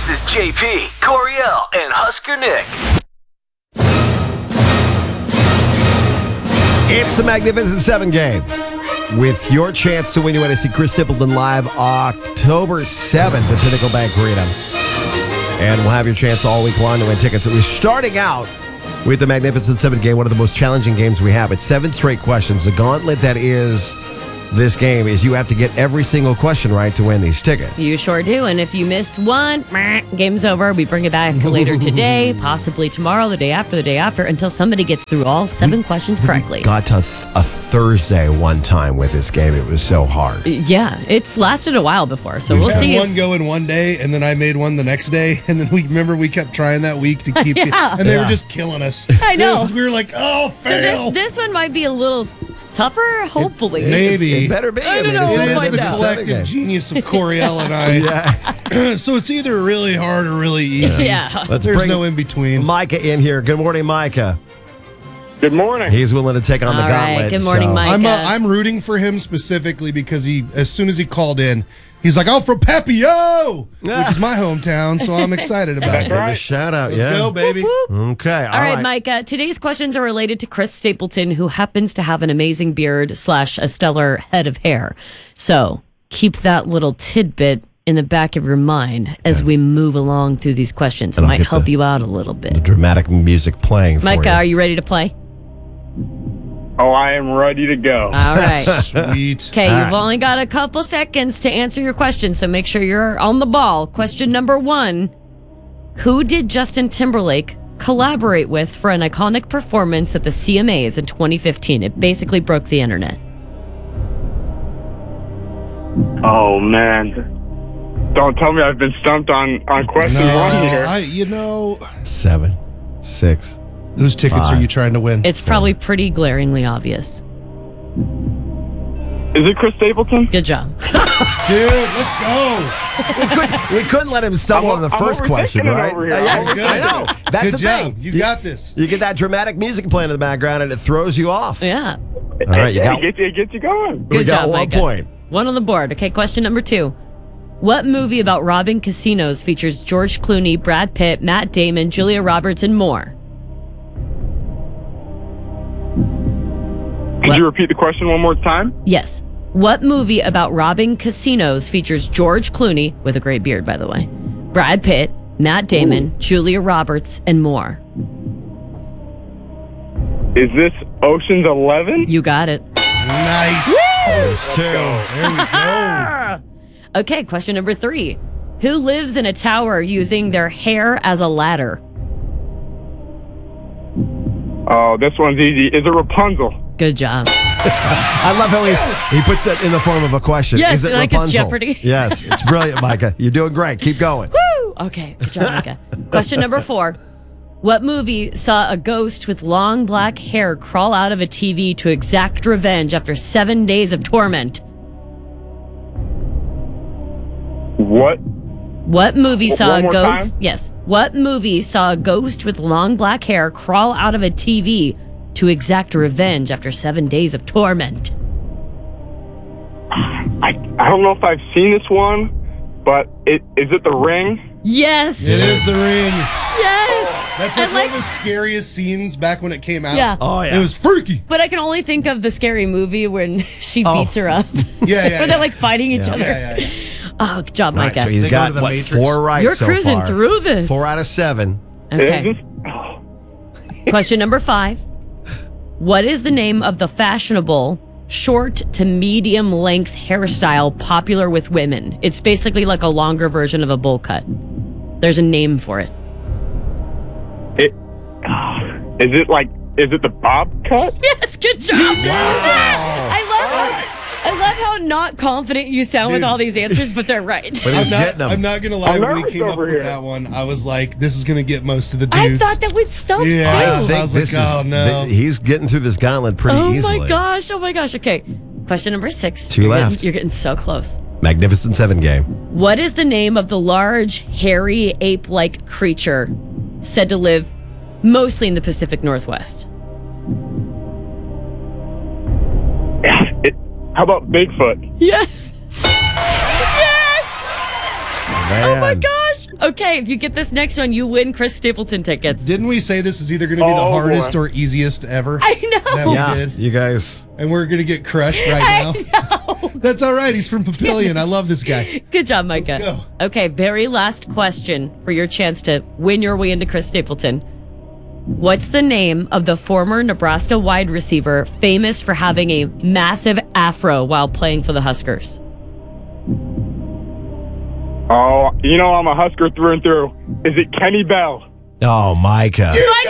This is JP, Coriel, and Husker Nick. It's the Magnificent Seven game with your chance to win. You want to see Chris Stapleton live October 7th at Pinnacle Bank Arena. And we'll have your chance all week long to win tickets. We're starting out with the Magnificent Seven game, one of the most challenging games we have. It's 7 straight questions. The gauntlet that is this game is you have to get every single question right to win these tickets. You sure do. And if you miss one, game's over. We bring it back later today, possibly tomorrow, the day after, until somebody gets through all 7 questions correctly. Got to a Thursday one time with this game. It was so hard. Yeah, it's lasted a while before, so we'll see. One go in one day, and then I made one the next day, and then we kept trying that week to keep it, and they were just killing us. I know. We were like, oh, fail. So this one might be a little tougher, hopefully. Maybe. It better be. I don't know. It We'll is the find out. collective genius of Coriel and I. So it's either really hard or really easy. Yeah. Let's There's bring no in between. Micah in here. Good morning, Micah. Good morning. He's willing to take on the All gauntlet. right. Good morning, Micah. I'm rooting for him specifically because as soon as he called in, he's like, I'm from Pepio, which is my hometown, so I'm excited about it. Give a shout out. Let's go, baby. Okay. All right, Micah. Today's questions are related to Chris Stapleton, who happens to have an amazing beard / a stellar head of hair. So keep that little tidbit in the back of your mind as we move along through these questions. It And I'll might get help the- you out a little The bit. dramatic music playing for Micah, you. are you ready to play? Oh, I am ready to go. All right. Sweet. Okay, All you've right. only got a couple seconds to answer your question, so make sure you're on the ball. Question number 1. Who did Justin Timberlake collaborate with for an iconic performance at the CMAs in 2015? It basically broke the internet. Oh, man. Don't tell me I've been stumped on question one here. 7, 6. Whose tickets are you trying to win? It's probably pretty glaringly obvious. Is it Chris Stapleton? Good job. Dude, let's go. We couldn't let him stumble on the I'm first question, overthinking it right? over here. Yeah, Good. I know. That's Good the job. thing. You got this. You get that dramatic music playing in the background, and it throws you off. Yeah. All right, you got. It gets you going. We Good got job, 1 Micah. point. 1 on the board. Okay, question number 2. What movie about robbing casinos features George Clooney, Brad Pitt, Matt Damon, Julia Roberts, and more? Could you repeat the question one more time? Yes. What movie about robbing casinos features George Clooney, with a great beard, by the way, Brad Pitt, Matt Damon, Julia Roberts, and more? Is this Ocean's 11? You got it. Nice. There's 2. There we go. Okay, question number 3. Who lives in a tower using their hair as a ladder? Oh, this one's easy. Is it Rapunzel? Good job. I love how he puts it in the form of a question. Yes, Is it like it's Rapunzel? Jeopardy. Yes, it's brilliant, Micah. You're doing great. Keep going. Woo! Okay, good job, Micah. Question number 4. What movie saw a ghost with long black hair crawl out of a TV to exact revenge after 7 days of torment? What? What movie saw One a more ghost? time? Yes. What movie saw a ghost with long black hair crawl out of a TV to exact revenge after 7 days of torment? I don't know if I've seen this one, but is it The Ring? Yes. It is The Ring. Yes. That's And like one of the scariest scenes back when it came out. Yeah. Oh, yeah. It was freaky. But I can only think of the scary movie when she beats her up. Yeah. Where they're like fighting each other. Yeah. Oh, good job, All right, Micah. so he's They go got, to the what, Matrix. 4 right You're so cruising far. through this. 4 out of 7. Okay. Is this- Question number 5. What is the name of the fashionable short to medium length hairstyle popular with women? It's basically like a longer version of a bowl cut. There's a name for it. Is it the bob cut? Yes, good job. I love how not confident you sound with Dude. all these answers, but they're right. But he's getting them. I'm not gonna lie. I'm When we nervous came up over with here. that one, I was like, "This is gonna get most of the I dudes." thought that would stump Yeah. I too. think I was like, this is, oh, no. he's getting through this gauntlet pretty Oh easily. my gosh. Oh my gosh. Okay. Question number 6. 2 You're left. You're getting so close. Magnificent 7 game. What is the name of the large, hairy, ape-like creature said to live mostly in the Pacific Northwest? How about Bigfoot? Yes. Yes. Man. Oh my gosh. Okay, if you get this next one, you win Chris Stapleton tickets. Didn't we say this is either going to be the hardest or easiest ever? I know. That we Yeah, did? you guys. And we're going to get crushed right now. That's all right. He's from Papillion. I love this guy. Good job, Micah. Let's go. Okay, very last question for your chance to win your way into Chris Stapleton. What's the name of the former Nebraska wide receiver famous for having a massive afro while playing for the Huskers? Oh, I'm a Husker through and through. Is it Kenny Bell? Oh, Micah. Micah